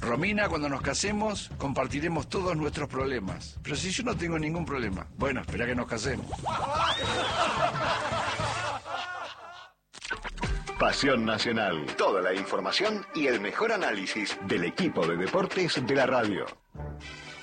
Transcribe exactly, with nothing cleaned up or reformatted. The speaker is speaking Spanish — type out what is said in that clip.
Romina, cuando nos casemos, compartiremos todos nuestros problemas. Pero si yo no tengo ningún problema. Bueno, espera que nos casemos. Pasión Nacional. Toda la información y el mejor análisis del equipo de deportes de la radio.